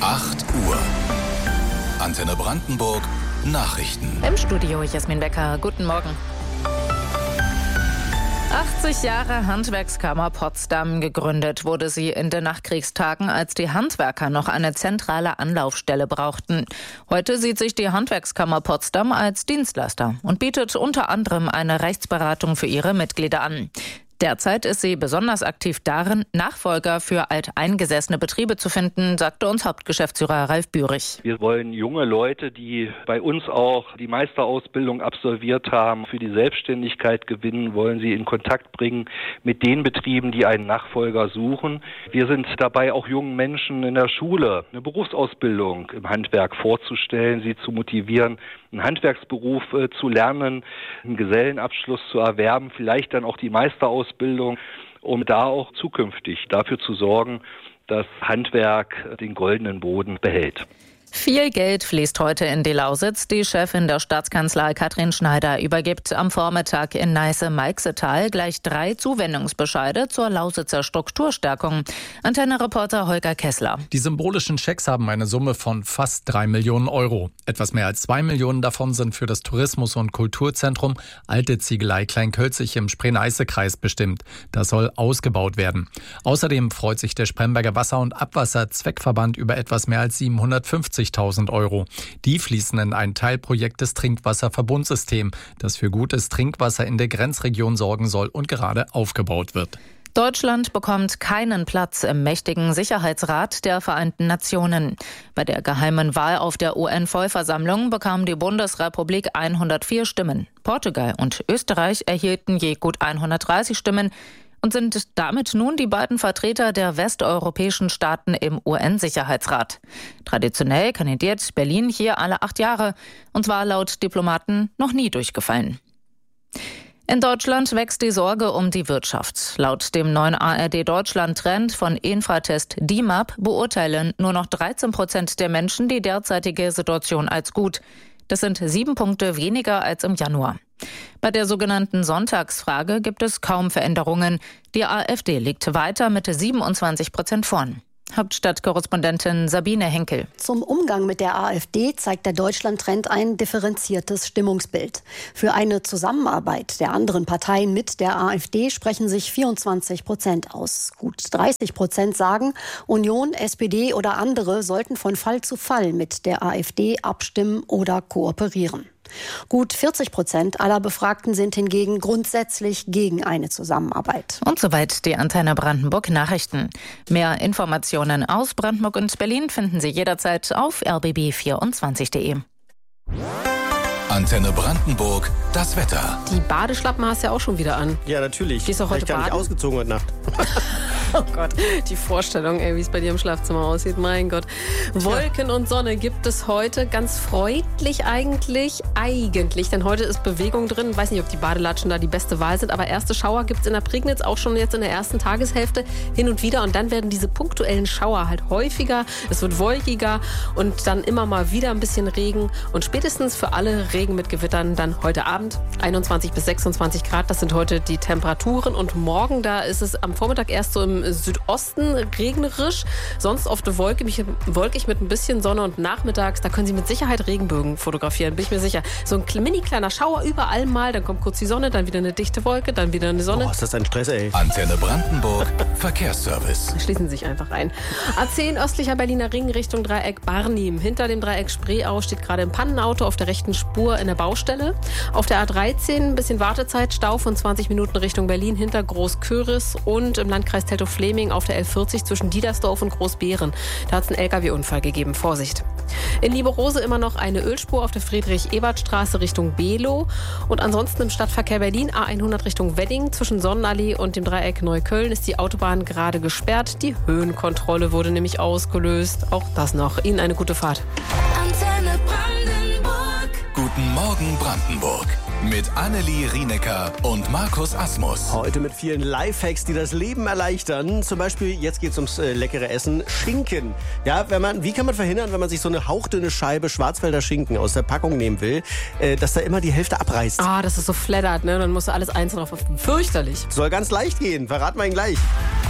8 Uhr. Antenne Brandenburg Nachrichten. Im Studio Jasmin Becker. Guten Morgen. 80 Jahre Handwerkskammer Potsdam. Gegründet wurde sie in den Nachkriegstagen, als die Handwerker noch eine zentrale Anlaufstelle brauchten. Heute sieht sich die Handwerkskammer Potsdam als Dienstleister und bietet unter anderem eine Rechtsberatung für ihre Mitglieder an. Derzeit ist sie besonders aktiv darin, Nachfolger für alteingesessene Betriebe zu finden, sagte uns Hauptgeschäftsführer Ralf Bührig. Wir wollen junge Leute, die bei uns auch die Meisterausbildung absolviert haben, für die Selbstständigkeit gewinnen, wollen sie in Kontakt bringen mit den Betrieben, die einen Nachfolger suchen. Wir sind dabei, auch jungen Menschen in der Schule eine Berufsausbildung im Handwerk vorzustellen, sie zu motivieren, einen Handwerksberuf zu lernen, einen Gesellenabschluss zu erwerben, vielleicht dann auch die Meisterausbildung, um da auch zukünftig dafür zu sorgen, dass Handwerk den goldenen Boden behält. Viel Geld fließt heute in die Lausitz. Die Chefin der Staatskanzlei Katrin Schneider übergibt am Vormittag in Neiße-Meixetal gleich 3 Zuwendungsbescheide zur Lausitzer Strukturstärkung. Antenne-Reporter Holger Kessler. Die symbolischen Schecks haben eine Summe von fast 3 Millionen Euro. Etwas mehr als 2 Millionen davon sind für das Tourismus- und Kulturzentrum Alte Ziegelei Kleinkölzig im Spree-Neiße-Kreis bestimmt. Das soll ausgebaut werden. Außerdem freut sich der Spremberger Wasser- und Abwasser-Zweckverband über etwas mehr als 750.000 Euro. Die fließen in ein Teilprojekt des Trinkwasserverbundssystems, das für gutes Trinkwasser in der Grenzregion sorgen soll und gerade aufgebaut wird. Deutschland bekommt keinen Platz im mächtigen Sicherheitsrat der Vereinten Nationen. Bei der geheimen Wahl auf der UN-Vollversammlung bekam die Bundesrepublik 104 Stimmen. Portugal und Österreich erhielten je gut 130 Stimmen und sind damit nun die beiden Vertreter der westeuropäischen Staaten im UN-Sicherheitsrat. Traditionell kandidiert Berlin hier alle 8 Jahre und zwar laut Diplomaten noch nie durchgefallen. In Deutschland wächst die Sorge um die Wirtschaft. Laut dem neuen ARD-Deutschland-Trend von Infratest DIMAP beurteilen nur noch 13% der Menschen die derzeitige Situation als gut. Das sind 7 Punkte weniger als im Januar. Bei der sogenannten Sonntagsfrage gibt es kaum Veränderungen. Die AfD liegt weiter mit 27% vorn. Hauptstadtkorrespondentin Sabine Henkel. Zum Umgang mit der AfD zeigt der Deutschland-Trend ein differenziertes Stimmungsbild. Für eine Zusammenarbeit der anderen Parteien mit der AfD sprechen sich 24% aus. Gut 30% sagen, Union, SPD oder andere sollten von Fall zu Fall mit der AfD abstimmen oder kooperieren. Gut 40% aller Befragten sind hingegen grundsätzlich gegen eine Zusammenarbeit. Und soweit die Antenne Brandenburg Nachrichten. Mehr Informationen aus Brandenburg und Berlin finden Sie jederzeit auf rbb24.de. Antenne Brandenburg, das Wetter. Die Badeschlappen hast du ja auch schon wieder an. Ja, natürlich. Gehst du auch heute ich gar nicht baden? ausgezogen heute Nacht. Oh Gott, die Vorstellung, wie es bei dir im Schlafzimmer aussieht, mein Gott. Wolken und Sonne gibt es heute, ganz freundlich eigentlich, denn heute ist Bewegung drin. Weiß nicht, ob die Badelatschen da die beste Wahl sind, aber erste Schauer gibt es in der Prignitz, auch schon jetzt in der ersten Tageshälfte hin und wieder. Und dann werden diese punktuellen Schauer halt häufiger, es wird wolkiger und dann immer mal wieder ein bisschen Regen. Und spätestens für alle Regen mit Gewittern dann heute Abend 21 bis 26 Grad, das sind heute die Temperaturen. Und morgen, da ist es am Vormittag erst so im Südosten regnerisch, sonst oft wolkig mit ein bisschen Sonne und nachmittags, da können Sie mit Sicherheit Regenbögen fotografieren, bin ich mir sicher. So ein mini kleiner Schauer überall mal, dann kommt kurz die Sonne, dann wieder eine dichte Wolke, dann wieder eine Sonne. Oh, ist das ein Stress, ey. Antenne Brandenburg, Verkehrsservice. Schließen Sie sich einfach ein. A10 östlicher Berliner Ring Richtung Dreieck Barnim. Hinter dem Dreieck Spreeau steht gerade ein Pannenauto auf der rechten Spur in der Baustelle. Auf der A13 ein bisschen Wartezeit, Stau von 20 Minuten Richtung Berlin hinter Großköris und im Landkreis Teltow-Fleming auf der L40 zwischen Diedersdorf und Großbeeren. Da hat es einen LKW-Unfall gegeben. Vorsicht. In Lieberose immer noch eine Ölspur auf der Friedrich-Ebert-Straße Richtung Below. Und ansonsten im Stadtverkehr Berlin A100 Richtung Wedding. Zwischen Sonnenallee und dem Dreieck Neukölln ist die Autobahn gerade gesperrt. Die Höhenkontrolle wurde nämlich ausgelöst. Auch das noch. Ihnen eine gute Fahrt. Antenne Brandenburg. Guten Morgen Brandenburg. Mit Annelie Rienecker und Markus Asmus. Heute mit vielen Lifehacks, die das Leben erleichtern. Zum Beispiel, jetzt geht's ums leckere Essen, Schinken. Ja, wie kann man verhindern, wenn man sich so eine hauchdünne Scheibe Schwarzwälder Schinken aus der Packung nehmen will, dass da immer die Hälfte abreißt? Ah, das ist so flattert, ne? Dann musst du alles einzeln drauf. Fürchterlich. Soll ganz leicht gehen, verraten wir Ihnen gleich.